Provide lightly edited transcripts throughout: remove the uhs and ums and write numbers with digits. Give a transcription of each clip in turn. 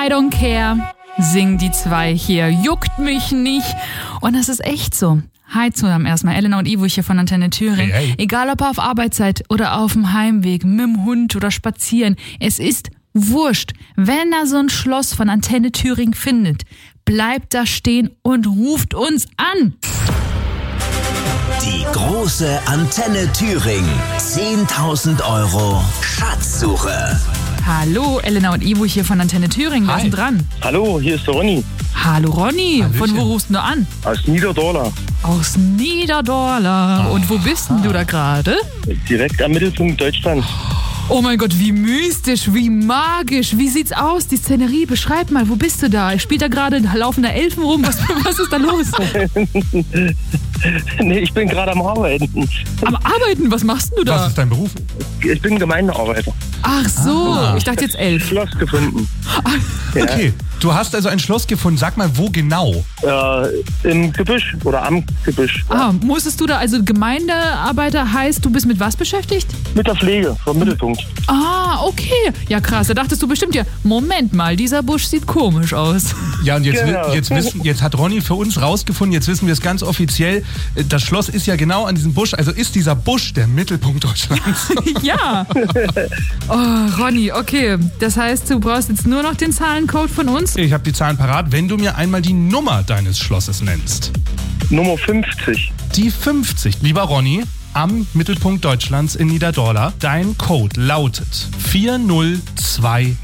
I don't care, singen die zwei hier, juckt mich nicht. Und das ist echt so. Hi zusammen erstmal, Elena und Ivo hier von Antenne Thüringen. Hey. Egal ob auf Arbeit seid oder auf dem Heimweg, mit dem Hund oder spazieren, es ist wurscht. Wenn er so ein Schloss von Antenne Thüringen findet, bleibt da stehen und ruft uns an. Die große Antenne Thüringen 10.000 € Schatzsuche. Hallo, Elena und Ivo hier von Antenne Thüringen. Wer ist denn dran? Hallo, hier ist der Ronny Hallo Ronny, Hallöchen. von wo rufst du an? aus Niederdorla. Aus Niederdorla. Und wo bist denn du da gerade? Direkt am Mittelpunkt Deutschland. Oh mein Gott, wie mystisch, wie magisch. Wie sieht's aus, die Szenerie? Beschreib mal, wo bist du da? Spielt da gerade laufender Elfen rum? Was ist da los? Nee, ich bin gerade am Arbeiten. Am Arbeiten, was machst denn du Was da? ist dein Beruf? Ich bin Gemeindearbeiter. Ach so, ich dachte jetzt 11. Schloss gefunden. Okay, du hast also ein Schloss gefunden. Sag mal, wo genau? Im Gebüsch oder am Gebüsch. Musstest du da, also Gemeindearbeiter heißt, du bist mit was beschäftigt? Mit der Pflege vom Mittelpunkt. Okay. Ja krass, da dachtest du bestimmt ja, Moment mal, dieser Busch sieht komisch aus. Ja, und Genau. jetzt hat Ronny für uns rausgefunden, jetzt wissen wir es ganz offiziell, das Schloss ist ja genau an diesem Busch, also ist dieser Busch der Mittelpunkt Deutschlands. Ja. Oh, Ronny, okay. Das heißt, du brauchst jetzt nur noch den Zahlencode von uns? Ich habe die Zahlen parat, wenn du mir einmal die Nummer deines Schlosses nennst. Nummer 50. Die 50. Lieber Ronny, am Mittelpunkt Deutschlands in Niederdorla, dein Code lautet 4028.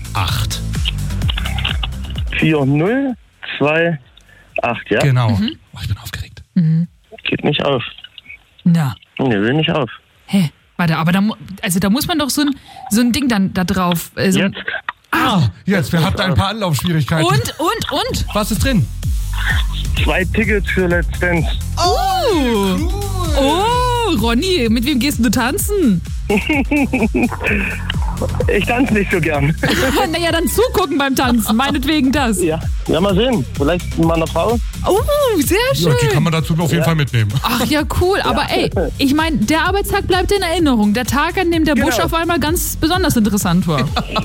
4028, ja? Genau. Oh, ich bin aufgeregt. Geht nicht auf. Na. Nee, will nicht auf. Hä? Warte, aber da muss man doch so ein Ding dann da drauf. Jetzt. Jetzt, wir hatten ein paar Anlaufschwierigkeiten. Und? Was ist drin? 2 Tickets für Let's Dance. Oh, Ronny, mit wem gehst du tanzen? Ich tanze nicht so gern. Naja, dann zugucken beim Tanzen, meinetwegen das. Ja, mal sehen. Vielleicht mit meiner Frau. Oh, sehr Ja, die schön. kann man dazu auf jeden Fall mitnehmen. Ach ja, cool. Aber ey, ich meine, der Arbeitstag bleibt in Erinnerung. Der Tag, an dem der Busch auf einmal ganz besonders interessant war.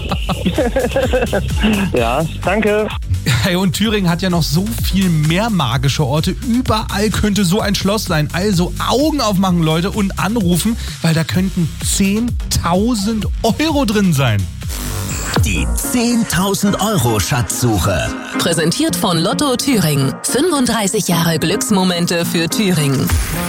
Ja, danke. Hey, und Thüringen hat ja noch so viel mehr magische Orte. Überall könnte so ein Schloss sein. Also Augen aufmachen, Leute, und anrufen, weil da könnten 10.000 € drin sein. Die 10.000 € Schatzsuche. Präsentiert von Lotto Thüringen. 35 Jahre Glücksmomente für Thüringen.